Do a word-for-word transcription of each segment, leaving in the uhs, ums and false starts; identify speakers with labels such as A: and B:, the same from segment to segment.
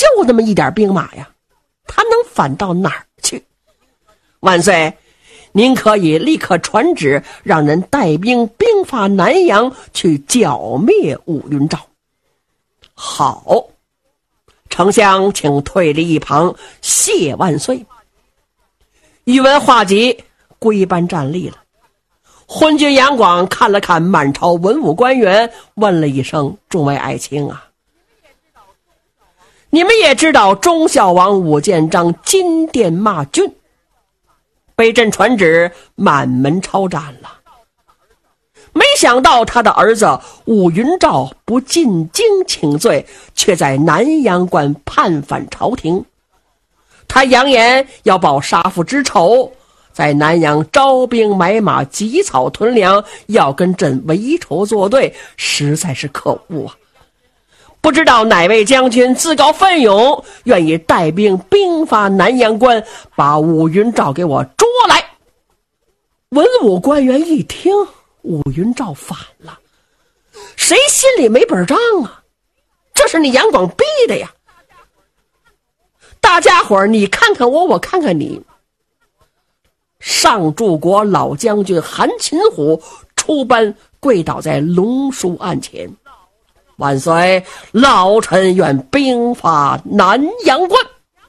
A: 就那么一点兵马呀，他能反到哪儿去？万岁，您可以立刻传旨，让人带兵兵发南阳，去剿灭武云昭。好，丞相请退离一旁，谢万岁。宇文化及归班站立了。昏君杨广看了看满朝文武官员，问了一声：众位爱卿啊，你们也知道忠孝王武建章金殿骂君，被朕传旨满门抄斩了。没想到他的儿子武云昭不进京请罪，却在南阳关叛反朝廷。他扬言要报杀父之仇，在南阳招兵买马，积草屯粮，要跟朕为仇作对，实在是可恶啊！不知道哪位将军自告奋勇，愿意带兵兵发南阳关，把武云昭给我捉来。文武官员一听，武云昭反了，谁心里没本账啊？这是你杨广逼的呀！大家伙儿，你看看我，我看看你。上柱国老将军韩擒虎出班跪倒在龙书案前，万岁，老臣愿兵发南阳关。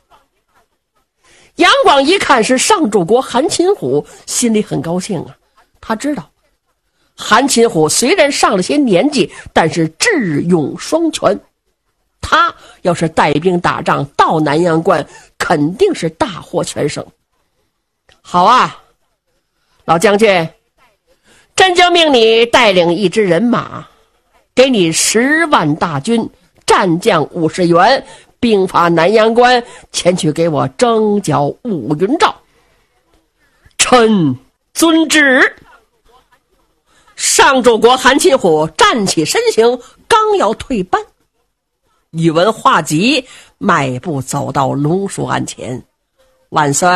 A: 杨广一看是上柱国韩擒虎，心里很高兴啊。他知道韩擒虎虽然上了些年纪，但是智勇双全，他要是带兵打仗到南阳关，肯定是大获全胜。好啊，老将军，朕就命你带领一支人马，给你十万大军，战将五十员，兵发南阳关，前去给我征剿武云昭。臣遵旨。上柱国韩擒虎站起身形，刚要退班，宇文化及迈步走到龙书案前。万岁，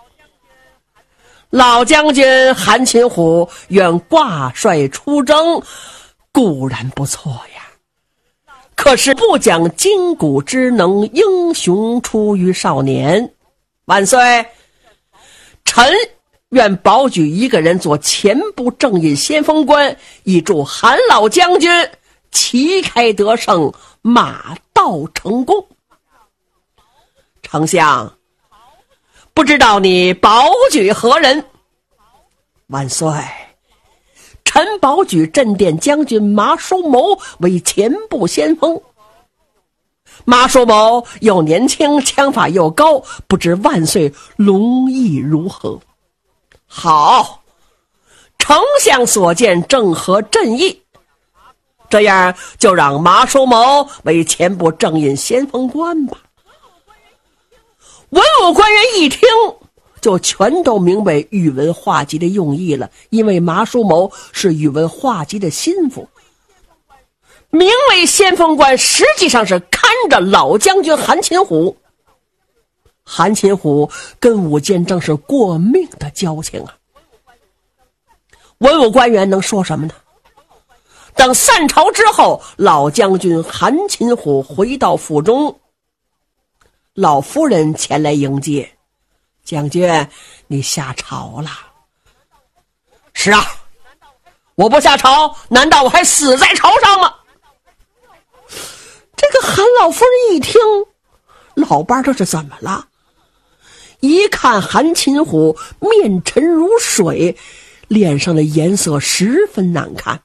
A: 老将军韩擒虎愿挂帅出征，固然不错呀，可是不讲筋骨之能，英雄出于少年。万岁，臣愿保举一个人做前部正印先锋官，以助韩老将军旗开得胜，马到成功。丞相，不知道你保举何人？万岁，臣保举镇殿将军马叔谋为前部先锋。马叔谋又年轻，枪法又高，不知万岁龙意如何？好，丞相所见正合朕意，这样就让马叔谋为前部正印先锋官吧。文武官员一听，就全都明白宇文化及的用意了，因为马叔谋是宇文化及的心腹，名为先锋官，实际上是看着老将军韩擒虎。韩擒虎跟武建章是过命的交情啊，文武官员能说什么呢？等散朝之后，老将军韩擒虎回到府中，老夫人前来迎接。将军，你下朝了。是啊，我不下朝，难道我还死在朝上吗？这个韩老夫人一听，老伴这是怎么了？一看韩擒虎面沉如水，脸上的颜色十分难看。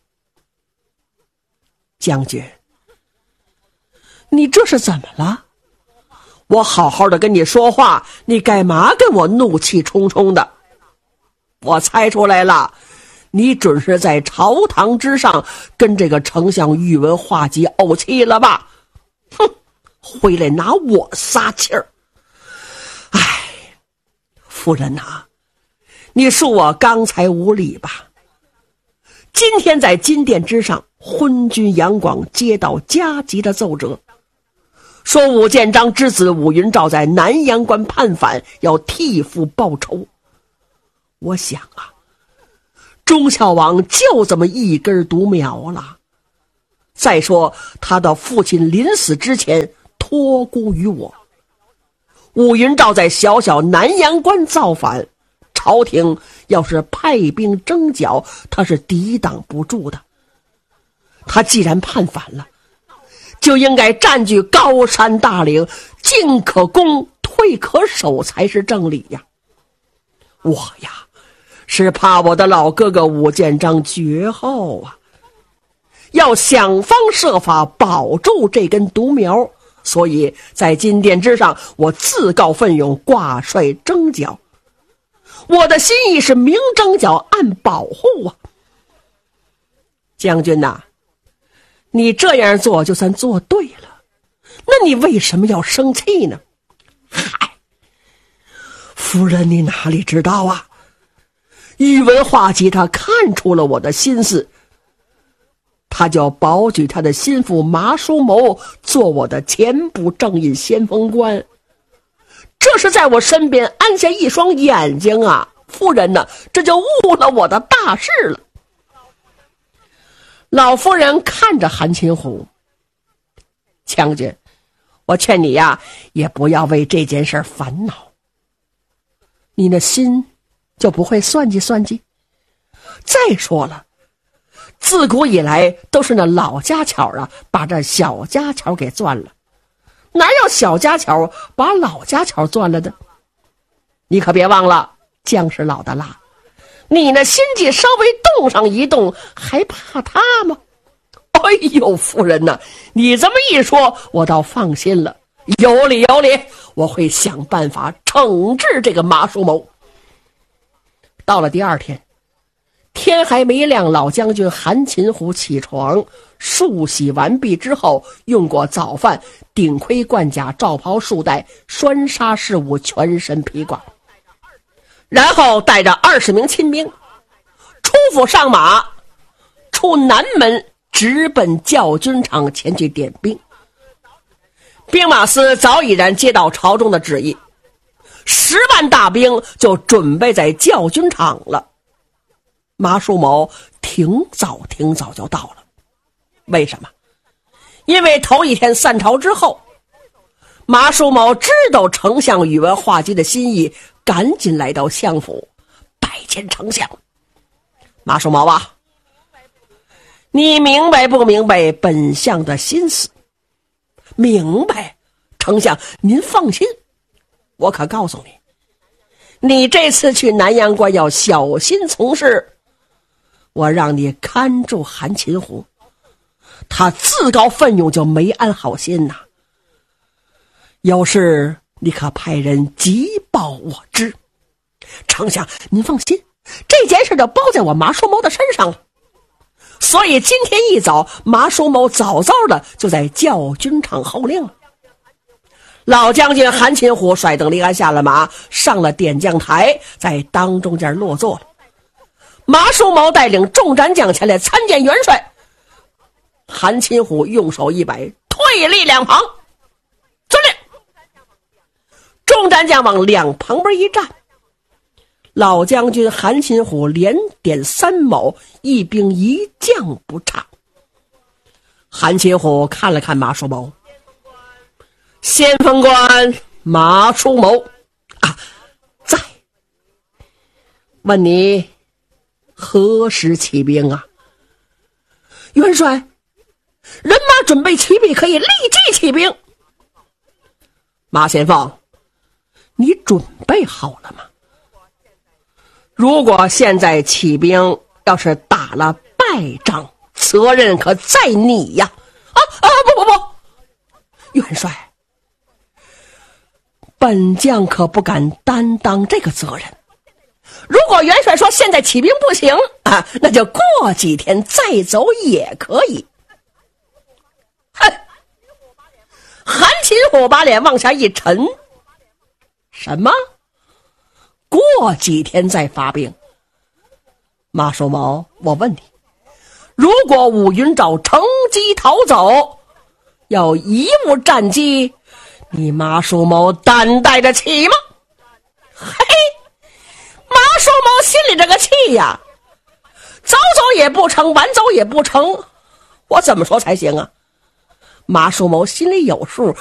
A: 将军，你这是怎么了？我好好的跟你说话，你干嘛跟我怒气冲冲的？我猜出来了，你准是在朝堂之上跟这个丞相宇文化及怄气了吧？哼，回来拿我撒气儿。哎，夫人啊，你恕我刚才无礼吧。今天在金殿之上，昏君杨广接到加急的奏折，说武建章之子武云昭在南阳关叛反，要替父报仇。我想啊，忠孝王就这么一根独苗了。再说他的父亲临死之前托孤于我。武云照在小小南阳关造反，朝廷要是派兵征剿，他是抵挡不住的。他既然叛反了，就应该占据高山大岭，进可攻，退可守，才是正理呀。我呀，是怕我的老哥哥武建章绝后啊，要想方设法保住这根独苗，所以在金殿之上，我自告奋勇挂帅征剿。我的心意是明征剿，暗保护啊。将军呐、啊，你这样做就算做对了，那你为什么要生气呢？嗨，夫人你哪里知道啊，宇文化及他看出了我的心思，他就保举他的心腹马叔谋做我的前部正印先锋官，这是在我身边安下一双眼睛啊，夫人呢，这就误了我的大事了。老夫人看着韩擒虎，将军，我劝你呀，也不要为这件事烦恼，你的心就不会算计算计？再说了，自古以来都是那老家巧啊，把这小家巧给钻了，哪有小家巧把老家巧钻了的？你可别忘了，姜是老的辣，你那心计稍微动上一动，还怕他吗？哎呦，夫人呐，你这么一说，我倒放心了。有理有理，我会想办法惩治这个马叔谋。到了第二天，天还没亮，老将军韩擒虎起床，漱洗完毕之后，用过早饭，顶盔贯甲，罩袍束带，拴纱饰物，全身披挂，然后带着二十名亲兵出府上马，出南门，直奔教军场前去点兵。兵马司早已然接到朝中的旨意，十万大兵就准备在教军场了。马叔谋挺早挺早就到了，为什么？因为头一天散朝之后，马叔谋知道丞相宇文化及的心意，赶紧来到相府拜见丞相。马叔谋啊，你明白不明白本相的心思？明白，丞相您放心，我可告诉你，你这次去南阳关要小心从事，我让你看住韩擒虎，他自告奋勇就没安好心呐、啊。有事你可派人急报我知。丞相您放心，这件事就包在我马叔谋的身上了。所以今天一早，马叔谋早早的就在教军场候令了。老将军韩擒虎率等离鞍下了马，上了点将台，在当中间落座了。马叔谋带领众战将前来参见元帅。韩擒虎用手一摆，退立两旁，遵令。众战将往两旁边一站，老将军韩擒虎连点三卯，一兵一将不差。韩擒虎看了看马叔谋，先锋官马叔谋啊，在。问你何时起兵啊？元帅，人马准备齐备，可以立即起兵。马先锋，你准备好了吗？如果现在起兵，要是打了败仗，责任可在你呀！啊啊！不不不，元帅，本将可不敢担当这个责任。如果元帅说现在起兵不行啊，那就过几天再走也可以。哼！韩擒虎把脸往下一沉，什么？过几天再发兵？马叔谋，我问你，如果武云照乘机逃走，要贻误战机，你马叔谋担待得起吗？嘿，马叔谋心里这个气呀，早走也不成，晚走也不成，我怎么说才行啊？马叔谋心里有数，